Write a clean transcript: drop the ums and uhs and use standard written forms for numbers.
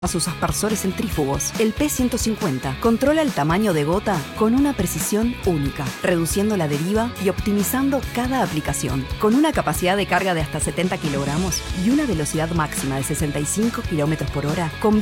a sus aspersores centrífugos. El P150 controla el tamaño de gota con una precisión única, reduciendo la deriva y optimizando cada aplicación. Con una capacidad de carga de hasta 70 kilogramos y una velocidad máxima de 65 kilómetros por hora,